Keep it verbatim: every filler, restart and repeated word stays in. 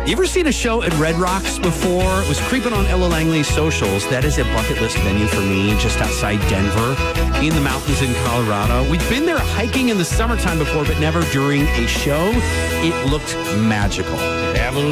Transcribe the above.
You ever seen a show at Red Rocks before? It was creeping on Ella Langley's socials. That is a bucket list venue for me, just outside Denver, in the mountains in Colorado. We've been there hiking in the summertime before, but never during a show. It looked magical.